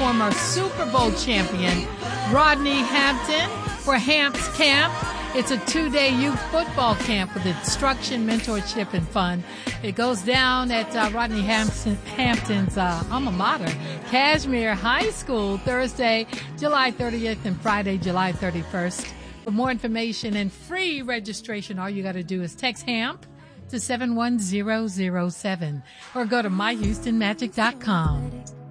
former Super Bowl champion, Rodney Hampton, for Hamps Camp. It's a 2-day youth football camp with instruction, mentorship, and fun. It goes down at Rodney Hampton's alma mater, Cashmere High School, Thursday, July 30th and Friday, July 31st. For more information and free registration, all you got to do is text HAMP to 71007 or go to myhoustonmagic.com.